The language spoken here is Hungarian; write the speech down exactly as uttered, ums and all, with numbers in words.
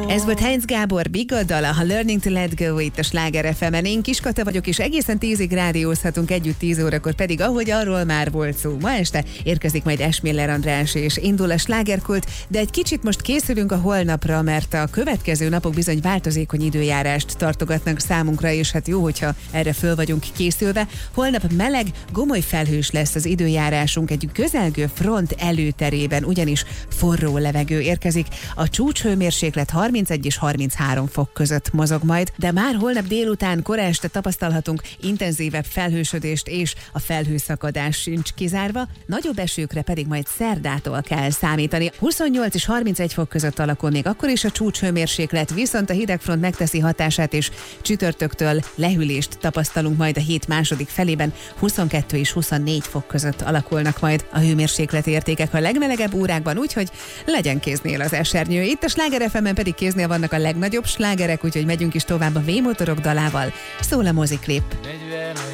Ez volt Heinz Gábor Big a dala, a Learning to Let Go itt a Sláger ef emen. Én Kiskata vagyok, és egészen tízig rádiózhatunk együtt, tíz órakor pedig, ahogy arról már volt szó. Ma este érkezik majd Esmiller András, és indul a slágerkult, de egy kicsit most készülünk a holnapra, mert a következő napok bizony változékony időjárást tartogatnak számunkra, és hát jó, hogyha erre föl vagyunk készülve. Holnap meleg, gomoly felhős lesz az időjárásunk egy közelgő front előterében, ugyanis forró levegő érkezik. A csúcshőmérséklet harmincegy és harminchárom fok között mozog majd, de már holnap délután, kora este tapasztalhatunk intenzívebb felhősödést, és a felhőszakadás sincs kizárva, nagyobb esőkre pedig majd szerdától kell számítani. huszonnyolc és harmincegy fok között alakul még akkor is a csúcshőmérséklet, viszont a hidegfront megteszi hatását, és csütörtöktől lehűlést tapasztalunk majd a hét második felében, huszonkettő és huszonnégy fok között alakulnak majd a hőmérsékleti értékek a legmelegebb órákban, úgyhogy legyen kéznél az esernyő. Itt a Sláger ef emen pedig kéznél vannak a legnagyobb slágerek, úgyhogy megyünk is tovább a V-motorok dalával. Szól a moziklip.